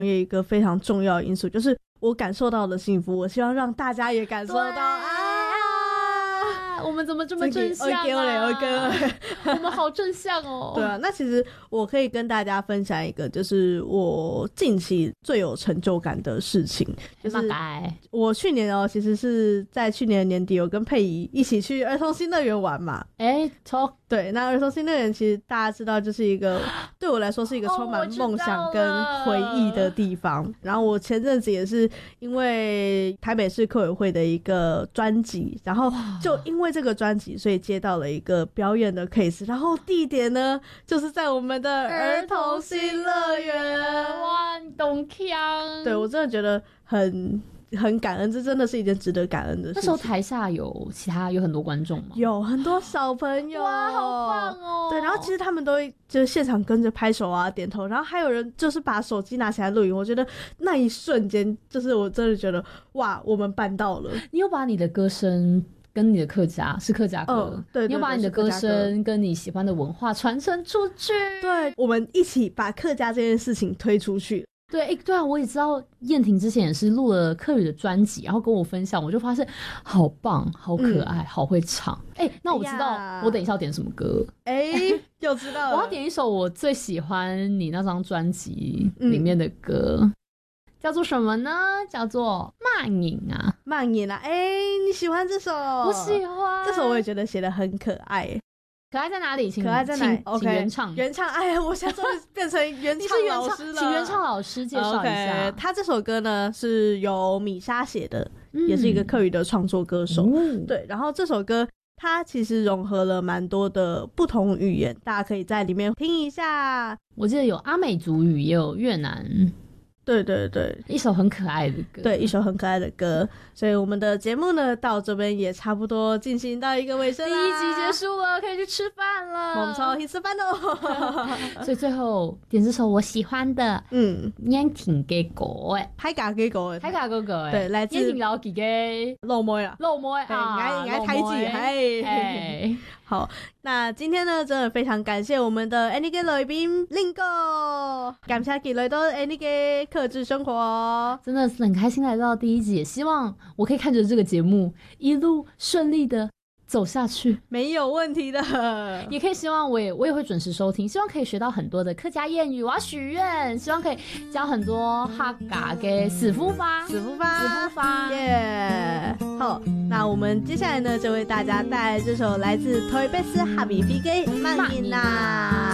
有一个非常重要的因素，就是我感受到的幸福，我希望让大家也感受到我们怎么这么正向啊？我们好正向哦。 对啊，那其实我可以跟大家分享一个，就是我近期最有成就感的事情，就是我去年其实是在去年年底有跟佩仪一起去儿童新乐园玩嘛。对，那儿童新乐园其实大家知道，就是一个对我来说是一个充满梦想跟回忆的地方。然后我前阵子也是因为台北市客委会的一个专辑，然后就因为这个专辑，所以接到了一个表演的 case， 然后地点呢就是在我们的儿童新乐园。 哇，你懂腔。 对，我真的觉得很感恩，这真的是一件值得感恩的事情。 那时候台下有很多观众吗？ 有很多小朋友。 哇，好棒哦。 对，然后其实他们都会就是现场跟着拍手啊点头，然后还有人就是把手机拿起来录影。我觉得那一瞬间就是我真的觉得哇，我们办到了。 你有把你的歌声跟你的客家歌， 对， 你有把你的歌声跟你喜欢的文化传承出去。 对，我们一起把客家这件事情推出去。 对，对啊，我也知道燕婷之前也是录了客语的专辑，然后跟我分享，我就发现好棒，好可爱，好会唱。那我知道我等一下要点什么歌。 又知道了。 我要点一首我最喜欢你那张专辑里面的歌。叫做什么呢？叫做慢影啊。 慢影啊。你喜欢这首？ 我喜欢这首，我也觉得写得很可爱。 可爱在哪里？ 可爱在哪里？ 请原唱。 我现在终于变成原唱老师了。 请原唱老师介绍一下。 他这首歌呢是由米莎写的，也是一个客语的创作歌手。对，然后这首歌它其实融合了蛮多的不同语言，大家可以在里面听一下。 我记得有阿美族语，也有越南。 对对对， 一首很可爱的歌。 对，一首很可爱的歌。所以我们的节目呢到这边也差不多进行到一个尾声啦。 第一集结束了，可以去吃饭了。 我们超去吃饭哦。 所以最后点这首我喜欢的燕婷嘅歌诶， 海家嘅歌， 海家嘅歌诶， 对，来自燕婷老吉嘅老妹啦， 老妹啊，爱台字，好，那今天呢，真的非常感谢我们的 Annie 嘅來賓 Lingo， 感謝佢來到 Annie 嘅客製生活， 真的是很開心來到第一集，也希望我可以看着這個節目一路順利的走下去， 沒有問題的。 也可以希望我也會準時收聽，希望可以學到很多的客家諺語。我要許願，希望可以教很多客家嘅死夫法， 耶！好，那我們接下來呢，就為大家帶來這首來自台北市哈比飛嘅慢影啦。